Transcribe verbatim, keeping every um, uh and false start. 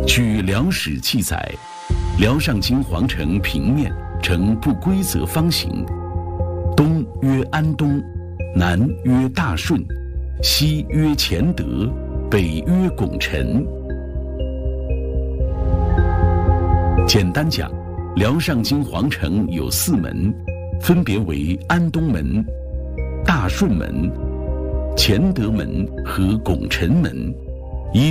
据辽史记载，辽上京皇城平面呈不规则方形，东曰安东，南曰大顺，西曰乾德，北曰拱辰。简单讲，辽上京皇城有四门，分别为安东门、大顺门、乾德门和拱辰门。